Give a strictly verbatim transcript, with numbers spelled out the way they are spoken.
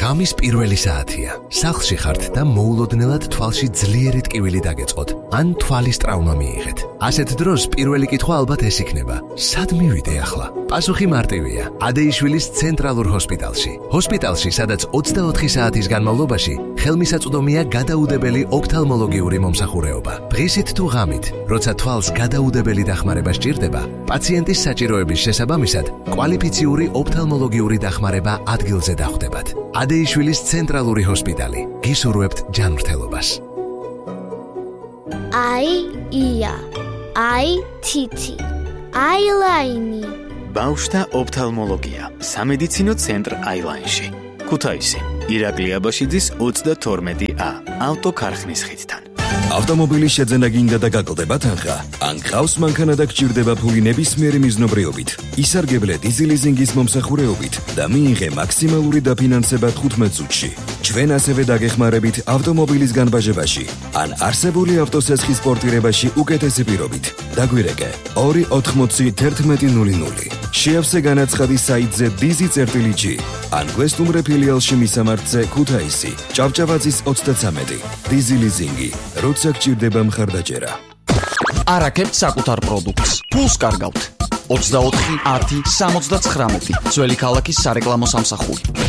ღამის პირველი საათია. სახლში ხართ და მოულოდნელად თვალში ძლიერი ტკივილი დაგეწყოთ, ან თვალის ტრავმა მიიღეთ. ასეთ დროს პირველი კითხვა ალბათ ეს იქნება: სად მივიდე ახლა? პასუხი მარტივია: ადეიშვილის ცენტრალურ ჰოსპიტალში. ჰოსპიტალში, სადაც ოცდაოთხი საათის განმავლობაში ხელმისაწვდომია გადაუდებელი ოფთალმოლოგიური მომსახურეობა. დღისით თუ ღამით, როცა თვალს გადაუდებელი დახმარება სჭირდება, პაციენტის საჭიროების შესაბამისად კვალიფიციური ოფთალმოლოგიური დახმარება ადგილზე დახვდებათ. ადეიშვილის ცენტრალური ჰოსპიტალი. გისურვებთ ჯანმრთელობას. აი ია, აი თითი, აილაინი. ბავშვთა ოფთალმოლოგია. სამედიცინო ცენტრ აილაინში. ქუთაისი. ირაკლი აბაშიძის ოცდათორმეტი ა. ავტოქარხნის ხიდთან. ავტომობილის შეძენა გინდა და გაკლდება თანხა? ან გყავს მანქანა და გჭირდება ფული ნებისმიერი მიზნობრიობით, ისარგებლე დიზელიზინგის მომსახურეობით და მიიღე მაქსიმალური დაფინანსება თხუთმეტ წუთში. ჩვენ ასევე დაგეხმარებით ავტომობილის განბაჟებაში ან არსებული ავტოსესხის პორტირებაში უკეთესი პირობით. დაგვირეკე ორი ოთხმოცი თერთმეტი ნული ნული. შეავსე განაცხადი საიტზე dizi.gr ან გვესტუმრე ფილიალში მისამართზე ქუთაისი, ჭავჭავაძის ოცდათვრამეტი. დიზელიზინგი, როცა გჭირდება მხარდაჭერა. არაკებთ საკუთარ პროდუქტს. ფულს კარგავთ. ოცდაოთხი ათი სამოცდათხრამეტი. ძველი ქალაქის სარეკლამო სამსახური.